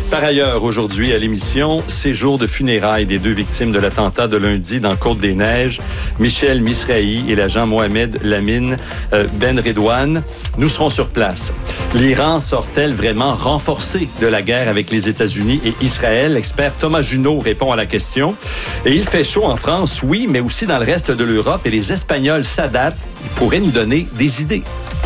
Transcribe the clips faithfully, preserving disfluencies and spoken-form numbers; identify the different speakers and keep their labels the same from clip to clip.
Speaker 1: Par ailleurs, aujourd'hui à l'émission, séjour de funérailles des deux victimes de l'attentat de lundi dans Côte-des-Neiges, Michel Misrahi et l'agent Mohamed Lamine euh, Ben Redouane. Nous serons sur place. L'Iran sort-elle vraiment renforcée de la guerre avec les États-Unis et Israël? L'expert Thomas Junot répond à la question. Et il fait chaud en France, oui, mais aussi dans le reste de l'Europe et les Espagnols s'adaptent. Ils pourraient nous donner des idées.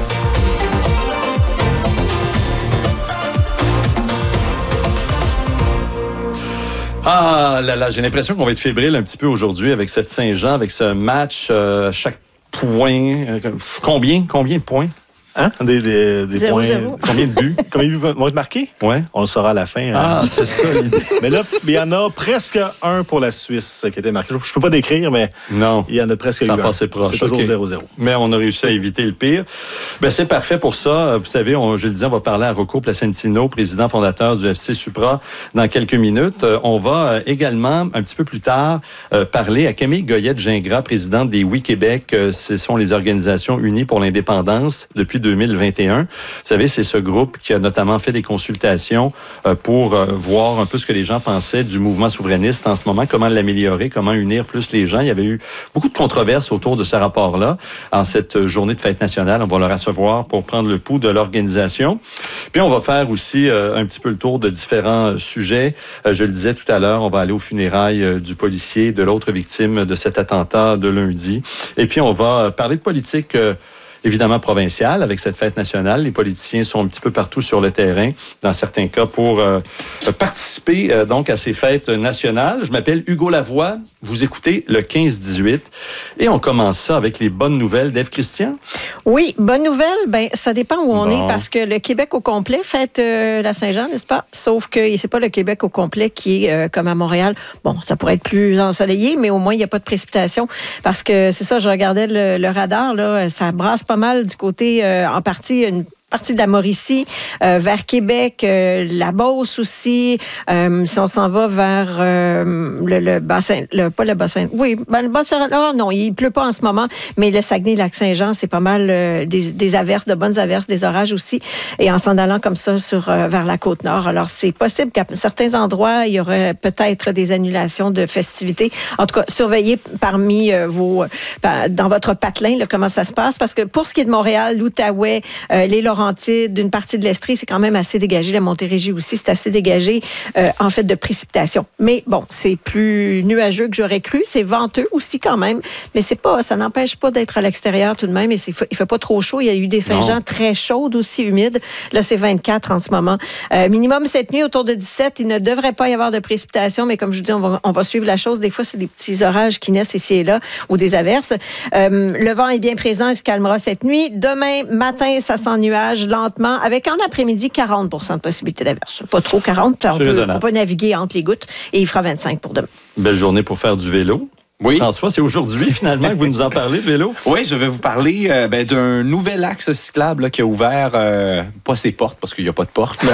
Speaker 1: Ah là là, j'ai l'impression qu'on va être fébrile un petit peu aujourd'hui avec cette Saint-Jean, avec ce match, euh, chaque point. Euh, combien? Combien de points?
Speaker 2: Hein? Des, des, des
Speaker 3: zéro,
Speaker 2: points.
Speaker 3: zéro.
Speaker 2: Combien de buts? Combien de buts vont être marqués?
Speaker 1: Ouais.
Speaker 2: On le saura à la fin.
Speaker 1: Ah,
Speaker 2: hein.
Speaker 1: c'est ça l'idée.
Speaker 2: Mais là, il y en a presque un pour la Suisse qui a été marqué. Je ne peux pas décrire, mais
Speaker 1: non,
Speaker 2: il y en a presque
Speaker 1: ça
Speaker 2: eu un.
Speaker 1: passait proche.
Speaker 2: C'est toujours
Speaker 1: okay.
Speaker 2: zéro zéro.
Speaker 1: Mais on a réussi à éviter le pire. Ben, c'est parfait pour ça. Vous savez, on, je le disais, on va parler à Rocco Placentino, président fondateur du F C Supra, dans quelques minutes. On va également, un petit peu plus tard, euh, parler à Camille Goyette-Gingras, présidente des Oui Québec. Ce sont les organisations unies pour l'indépendance depuis deux mille vingt et un. Vous savez, c'est ce groupe qui a notamment fait des consultations euh, pour euh, voir un peu ce que les gens pensaient du mouvement souverainiste en ce moment, comment l'améliorer, comment unir plus les gens. Il y avait eu beaucoup de controverses autour de ce rapport-là. En cette journée de fête nationale, on va le recevoir pour prendre le pouls de l'organisation. Puis on va faire aussi euh, un petit peu le tour de différents euh, sujets. Euh, je le disais tout à l'heure, on va aller aux funérailles euh, du policier, de l'autre victime de cet attentat de lundi. Et puis on va euh, parler de politique euh, évidemment provinciale avec cette fête nationale. Les politiciens sont un petit peu partout sur le terrain, dans certains cas, pour euh, participer euh, donc à ces fêtes nationales. Je m'appelle Hugo Lavoie. Vous écoutez le quinze dix-huit. Et on commence ça avec les bonnes nouvelles d'Ève Christian.
Speaker 3: Oui, bonne nouvelle, ben ça dépend où on
Speaker 1: bon.
Speaker 3: est, parce que le Québec au complet fête euh, la Saint-Jean, n'est-ce pas? Sauf que c'est pas le Québec au complet qui est euh, comme à Montréal. Bon, ça pourrait être plus ensoleillé, mais au moins, il n'y a pas de précipitation. Parce que c'est ça, je regardais le, le radar, là, ça brasse pas mal du côté, euh, en partie, une partie de la Mauricie, euh, vers Québec, euh, la Beauce aussi. Euh, si on s'en va vers euh, le, le bassin, le, pas le bassin, oui, ben le bassin, oh non, il pleut pas en ce moment, mais le Saguenay-Lac-Saint-Jean, c'est pas mal euh, des, des averses, de bonnes averses, des orages aussi, et en s'en allant comme ça sur euh, vers la Côte-Nord. Alors, c'est possible qu'à certains endroits, il y aurait peut-être des annulations de festivités. En tout cas, surveillez parmi euh, vos, euh, dans votre patelin, là, comment ça se passe, parce que pour ce qui est de Montréal, l'Outaouais, euh, les Laurentides, d'une partie de l'Estrie, c'est quand même assez dégagé. La Montérégie aussi, c'est assez dégagé, euh, en fait, de précipitations. Mais bon, c'est plus nuageux que j'aurais cru. C'est venteux aussi quand même, mais c'est pas, ça n'empêche pas d'être à l'extérieur tout de même. Et c'est, il fait pas trop chaud. Il y a eu des Saint-Jean non. très chaudes aussi, humides. Là, c'est vingt-quatre en ce moment. Euh, minimum cette nuit, autour de dix-sept. Il ne devrait pas y avoir de précipitations, mais comme je vous dis, on va, on va suivre la chose. Des fois, c'est des petits orages qui naissent ici et là, ou des averses. Euh, le vent est bien présent. Il se calmera cette nuit. Demain matin, ça s'ennuage lentement, avec en après-midi quarante pour cent de possibilité d'averse. Pas trop quarante, on peut, on peut naviguer entre les gouttes et il fera vingt-cinq pour demain.
Speaker 1: Belle journée pour faire du vélo.
Speaker 4: Oui.
Speaker 1: François, c'est aujourd'hui finalement que vous nous en parlez de vélo.
Speaker 4: Oui, je vais vous parler euh, ben, d'un nouvel axe cyclable là, qui a ouvert, euh, pas ses portes parce qu'il n'y a pas de porte, là,